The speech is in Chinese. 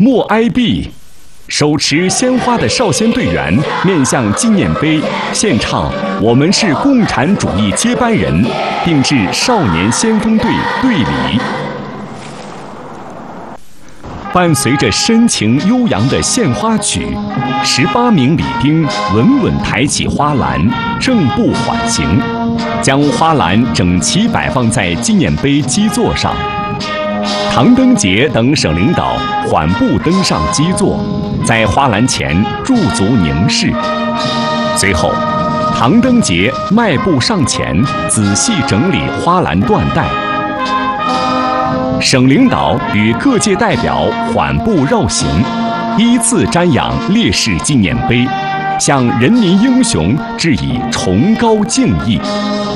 莫哀毕。手持鲜花的少先队员面向纪念碑，献唱《我们是共产主义接班人》，并致少年先锋队队礼。伴随着深情悠扬的献花曲，18名礼兵稳稳抬起花篮，正步缓行，将花篮整齐摆放在纪念碑基座上。唐登杰等省领导缓步登上基座，在花篮前驻足凝视。随后，唐登杰迈步上前，仔细整理花篮缎带。省领导与各界代表缓步绕行，依次瞻仰烈士纪念碑，向人民英雄致以崇高敬意。